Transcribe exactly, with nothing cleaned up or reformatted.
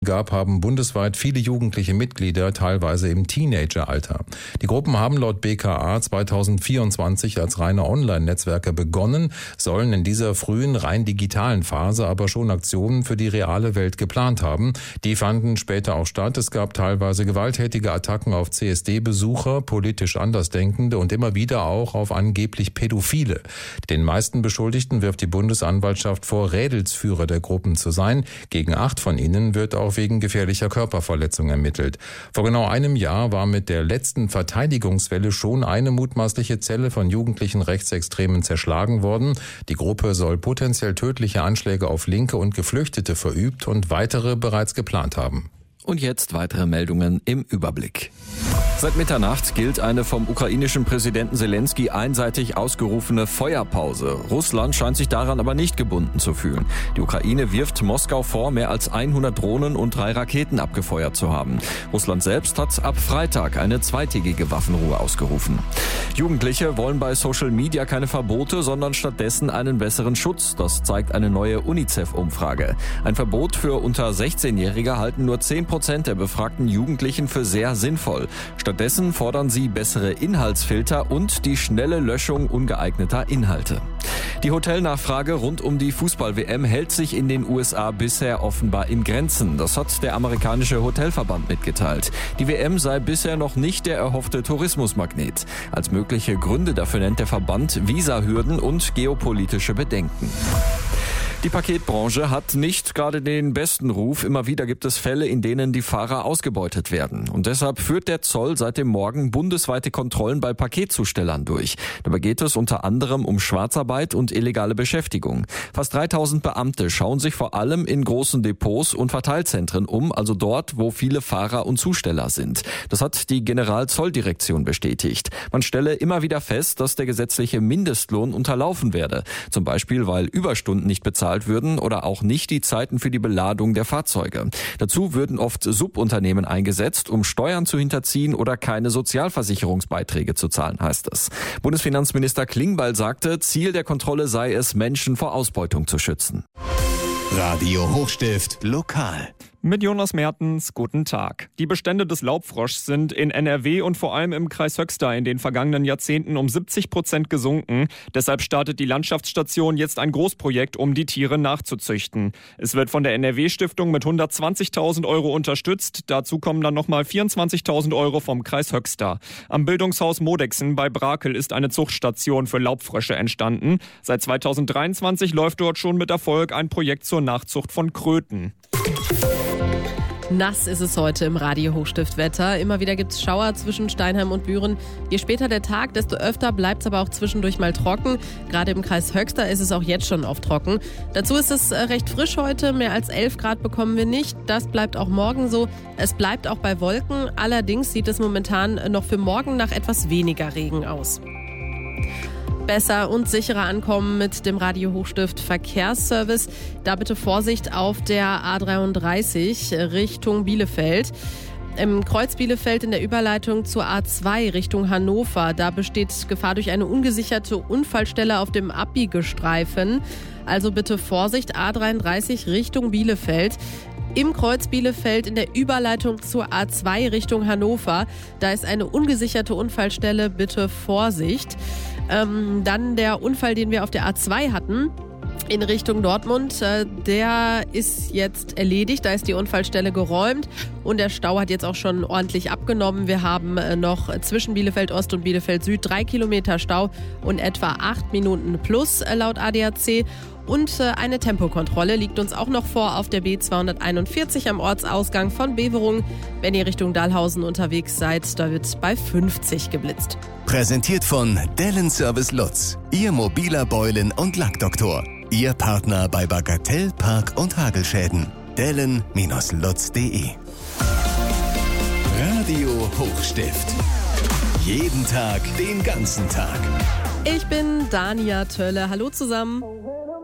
gab, haben bundesweit viele jugendliche Mitglieder, teilweise im Teenageralter. Die Gruppen haben laut B K A zweitausendvierundzwanzig als reine Online-Netzwerke begonnen, sollen in dieser frühen, rein digitalen Phase aber schon Aktionen für die reale Welt geplant haben. Die fanden später auch statt. Es gab teilweise gewalttätige Attacken auf C S D-Besucher, politisch Andersdenkende und immer wieder auch auf angeblich Pädophile. Den meisten Beschuldigten wirft die Bundesanwaltschaft vor, Rädelsführer der Gruppen zu sein. Gegen acht von ihnen wird auch wegen gefährlicher Körperverletzung ermittelt. Vor genau einem Jahr war mit der letzten Verteidigungswelle schon eine mutmaßliche Zelle von jugendlichen Rechtsextremen zerschlagen worden. Die Gruppe soll potenziell tödliche Anschläge auf Linke und Geflüchtete verübt und weitere bereits geplant haben. Und jetzt weitere Meldungen im Überblick. Seit Mitternacht gilt eine vom ukrainischen Präsidenten Zelensky einseitig ausgerufene Feuerpause. Russland scheint sich daran aber nicht gebunden zu fühlen. Die Ukraine wirft Moskau vor, mehr als hundert Drohnen und drei Raketen abgefeuert zu haben. Russland selbst hat ab Freitag eine zweitägige Waffenruhe ausgerufen. Jugendliche wollen bei Social Media keine Verbote, sondern stattdessen einen besseren Schutz. Das zeigt eine neue UNICEF-Umfrage. Ein Verbot für unter sechzehnjährige halten nur zehn Prozent der befragten Jugendlichen für sehr sinnvoll. Stattdessen fordern sie bessere Inhaltsfilter und die schnelle Löschung ungeeigneter Inhalte. Die Hotelnachfrage rund um die Fußball-W M hält sich in den U S A bisher offenbar in Grenzen. Das hat der amerikanische Hotelverband mitgeteilt. Die W M sei bisher noch nicht der erhoffte Tourismusmagnet. Als mögliche Gründe dafür nennt der Verband Visahürden und geopolitische Bedenken. Die Paketbranche hat nicht gerade den besten Ruf. Immer wieder gibt es Fälle, in denen die Fahrer ausgebeutet werden. Und deshalb führt der Zoll seit dem Morgen bundesweite Kontrollen bei Paketzustellern durch. Dabei geht es unter anderem um Schwarzarbeit und illegale Beschäftigung. Fast dreitausend Beamte schauen sich vor allem in großen Depots und Verteilzentren um, also dort, wo viele Fahrer und Zusteller sind. Das hat die Generalzolldirektion bestätigt. Man stelle immer wieder fest, dass der gesetzliche Mindestlohn unterlaufen werde. Zum Beispiel, weil Überstunden nicht bezahlt würden oder auch nicht die Zeiten für die Beladung der Fahrzeuge. Dazu würden oft Subunternehmen eingesetzt, um Steuern zu hinterziehen oder keine Sozialversicherungsbeiträge zu zahlen, heißt es. Bundesfinanzminister Klingbeil sagte, Ziel der Kontrolle sei es, Menschen vor Ausbeutung zu schützen. Radio Hochstift lokal. Mit Jonas Mertens, guten Tag. Die Bestände des Laubfroschs sind in N R W und vor allem im Kreis Höxter in den vergangenen Jahrzehnten um siebzig Prozent gesunken. Deshalb startet die Landschaftsstation jetzt ein Großprojekt, um die Tiere nachzuzüchten. Es wird von der N R W-Stiftung mit hundertzwanzigtausend Euro unterstützt. Dazu kommen dann nochmal vierundzwanzigtausend Euro vom Kreis Höxter. Am Bildungshaus Modexen bei Brakel ist eine Zuchtstation für Laubfrösche entstanden. Seit zweitausenddreiundzwanzig läuft dort schon mit Erfolg ein Projekt zur Nachzucht von Kröten. Nass ist es heute im Radio Hochstiftwetter. Immer wieder gibt es Schauer zwischen Steinheim und Büren. Je später der Tag, desto öfter bleibt es aber auch zwischendurch mal trocken. Gerade im Kreis Höxter ist es auch jetzt schon oft trocken. Dazu ist es recht frisch heute. Mehr als elf Grad bekommen wir nicht. Das bleibt auch morgen so. Es bleibt auch bei Wolken. Allerdings sieht es momentan noch für morgen nach etwas weniger Regen aus. Besser und sicherer ankommen mit dem Radio Hochstift Verkehrsservice. Da bitte Vorsicht auf der A dreiunddreißig Richtung Bielefeld. Im Kreuz Bielefeld in der Überleitung zur A zwei Richtung Hannover. Da besteht Gefahr durch eine ungesicherte Unfallstelle auf dem Abbiegestreifen. Also bitte Vorsicht, A dreiunddreißig Richtung Bielefeld. Im Kreuz Bielefeld in der Überleitung zur A zwei Richtung Hannover. Da ist eine ungesicherte Unfallstelle, bitte Vorsicht. Ähm, dann der Unfall, den wir auf der A zwei hatten, in Richtung Dortmund, äh, der ist jetzt erledigt. Da ist die Unfallstelle geräumt und der Stau hat jetzt auch schon ordentlich abgenommen. Wir haben äh, noch zwischen Bielefeld Ost und Bielefeld Süd drei Kilometer Stau und etwa acht Minuten plus äh, laut A D A C. Und äh, eine Tempokontrolle liegt uns auch noch vor auf der B zweihunderteinundvierzig am Ortsausgang von Beverungen. Wenn ihr Richtung Dahlhausen unterwegs seid, da wird bei fünfzig geblitzt. Präsentiert von Dellen Service Lutz, Ihr mobiler Beulen- und Lackdoktor. Ihr Partner bei Bagatell, Park- und Hagelschäden. Dellen Lutz punkt de. Radio Hochstift. Jeden Tag, den ganzen Tag. Ich bin Dania Tölle. Hallo zusammen.